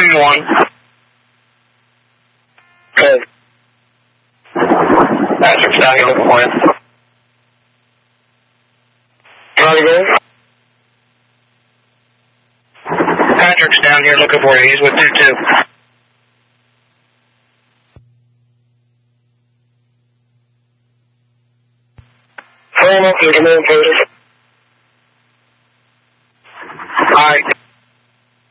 1. Okay. Patrick's down here looking for you. How's it going? Patrick's down here looking for you. He's with 2-2. Hold on, command, please.